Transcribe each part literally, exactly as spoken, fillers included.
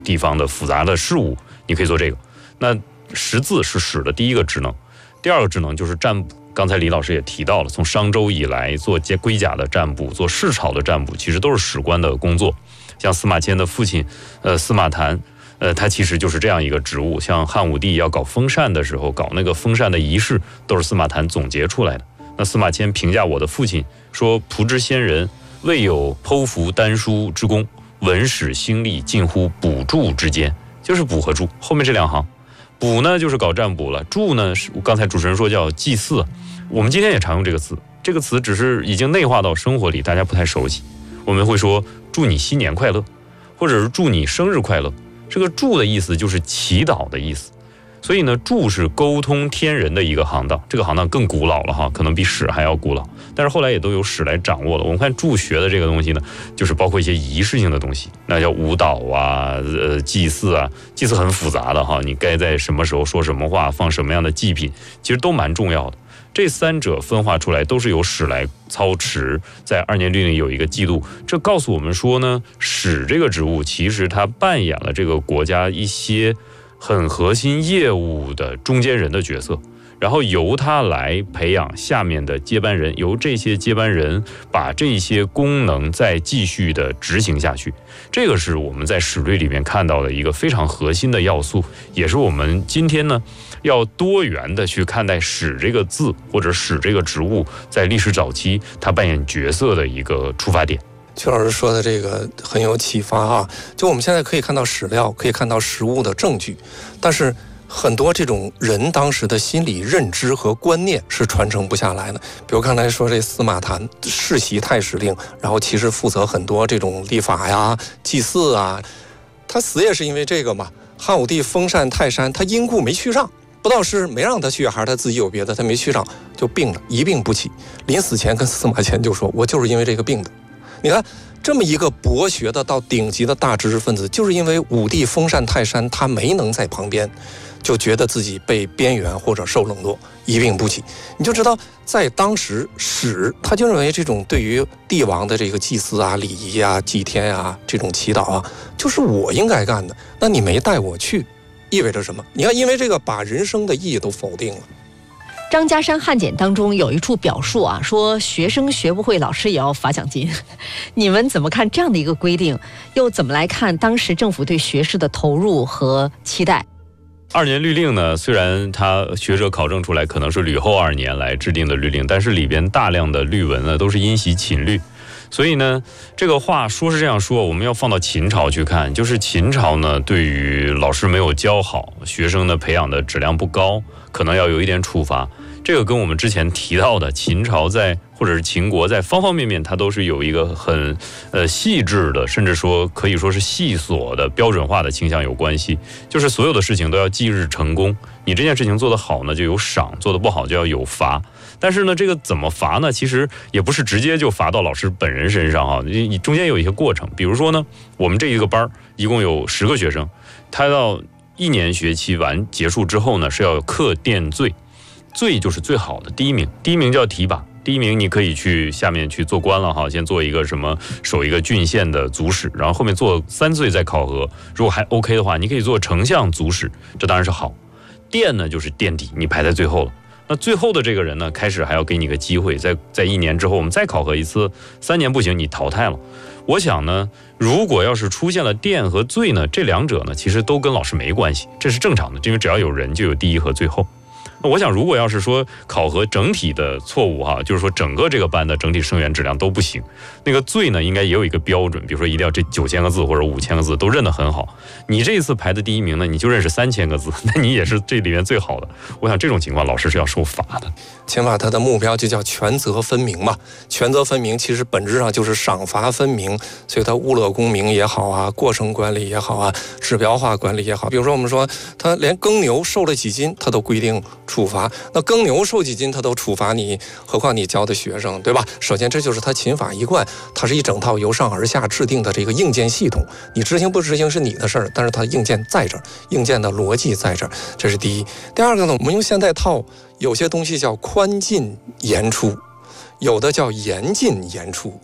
地方的复杂的事物，你可以做这个。那识字是史的第一个职能，第二个职能就是占卜。刚才李老师也提到了，从商周以来做龟甲的占卜，做市草的占卜，其实都是史官的工作。像司马迁的父亲，呃，司马谈，呃，他其实就是这样一个职务。像汉武帝要搞封禅的时候，搞那个封禅的仪式，都是司马谈总结出来的。那司马迁评价我的父亲说：“仆之先人，未有剖符丹书之功，文史兴利近乎卜注之间。”就是卜和注后面这两行。卜呢就是搞占卜了，注呢是刚才主持人说叫祭祀，我们今天也常用这个词，这个词只是已经内化到生活里，大家不太熟悉。我们会说祝你新年快乐，或者是祝你生日快乐。这个祝的意思就是祈祷的意思，所以呢，祝是沟通天人的一个行当，这个行当更古老了哈，可能比史还要古老，但是后来也都由史来掌握了。我们看祝学的这个东西呢，就是包括一些仪式性的东西，那叫舞蹈啊，呃，祭祀啊，祭祀很复杂的哈，你该在什么时候说什么话，放什么样的祭品，其实都蛮重要的。这三者分化出来都是由史来操持，在二年律令有一个记录，这告诉我们说呢，史这个职务其实它扮演了这个国家一些很核心业务的中间人的角色，然后由他来培养下面的接班人，由这些接班人把这些功能再继续的执行下去。这个是我们在史律里面看到的一个非常核心的要素，也是我们今天呢要多元的去看待史这个字或者史这个职务在历史早期它扮演角色的一个出发点。 曲老师说的这个很有启发啊！就我们现在可以看到史料，可以看到实物的证据，但是很多这种人当时的心理认知和观念是传承不下来的。比如刚才说这司马谈世袭太史令，然后其实负责很多这种历法呀、祭祀啊，他死也是因为这个嘛。汉武帝封禅泰山，他因故没去上。不知道是没让他去，还是他自己有别的，他没去上就病了，一病不起。临死前跟司马迁就说：“我就是因为这个病的。”你看，这么一个博学的到顶级的大知识分子，就是因为武帝封禅泰山，他没能在旁边，就觉得自己被边缘或者受冷落，一病不起。你就知道，在当时史他就认为这种对于帝王的这个祭祀啊、礼仪啊、祭天啊、这种祈祷啊，就是我应该干的。那你没带我去，意味着什么？你看，因为这个把人生的意义都否定了。 张家山汉简当中有一处表述啊，说学生学不会，老师也要罚奖金。你们怎么看这样的一个规定？又怎么来看当时政府对学士的投入和期待？ 二年律令呢，虽然它学者考证出来可能是吕后二年来制定的律令，但是里边大量的律文呢都是因袭秦律。所以呢，这个话说是这样说，我们要放到秦朝去看，就是秦朝呢，对于老师没有教好，学生呢培养的质量不高，可能要有一点处罚。这个跟我们之前提到的秦朝在或者是秦国在方方面面，它都是有一个很呃细致的，甚至说可以说是细琐的标准化的倾向有关系。就是所有的事情都要即日成功，你这件事情做得好呢就有赏，做得不好就要有罚。但是呢，这个怎么罚呢？其实也不是直接就罚到老师本人身上啊，你中间有一些过程。比如说呢，我们这一个班一共有十个学生，他到一年学期完结束之后呢，是要课殿罪，罪就是最好的第一名，第一名叫提拔。第一名你可以去下面去做官了哈，先做一个什么守一个郡县的族史，然后后面做三岁再考核，如果还 OK 的话，你可以做丞相族史，这当然是好。殿呢就是垫底，你排在最后了。那最后的这个人呢，开始还要给你个机会，在在一年之后我们再考核一次，三年不行你淘汰了。我想呢，如果要是出现了殿和罪呢，这两者呢其实都跟老师没关系，这是正常的，因为只要有人就有第一和最后。那我想，如果要是说考核整体的错误哈，就是说整个这个班的整体生源质量都不行，那个罪呢应该也有一个标准，比如说一定要这九千个字或者五千个字都认得很好。你这一次排的第一名呢，你就认识三千个字，那你也是这里面最好的。我想这种情况老师是要受罚的。 秦法它的目标就叫权责分明嘛，权责分明其实本质上就是赏罚分明，所以它物乐公明也好啊，过程管理也好啊，指标化管理也好。比如说我们说他连耕牛受了几斤，他都规定处罚，那耕牛受几斤他都处罚你，何况你教的学生，对吧？首先这就是他秦法一贯，它是一整套由上而下制定的这个硬件系统，你执行不执行是你的事儿，但是它硬件在这儿，硬件的逻辑在这儿，这是第一。第二个呢，我们用现代套，有些东西叫宽进严出，有的叫严进严出。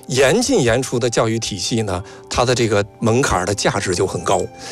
严进严出的教育体系呢，它的这个门槛的价值就很高。